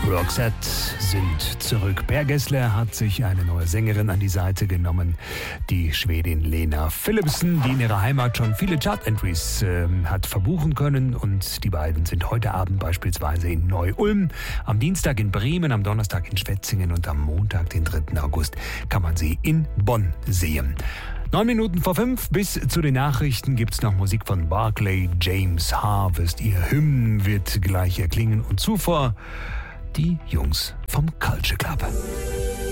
Roxette sind zurück. Per Gessle hat sich eine neue Sängerin an die Seite genommen, die Schwedin Lena Philipsson, die in ihrer Heimat schon viele Chart-Entries hat verbuchen können. Und die beiden sind heute Abend beispielsweise in Neu-Ulm, am Dienstag in Bremen, am Donnerstag in Schwetzingen und am Montag, den 3. August, kann man sie in Bonn sehen. 9 Minuten vor 5, bis zu den Nachrichten gibt's noch Musik von Barclay James Harvest. Ihr Hymn wird gleich erklingen und zuvor die Jungs vom Culture Club.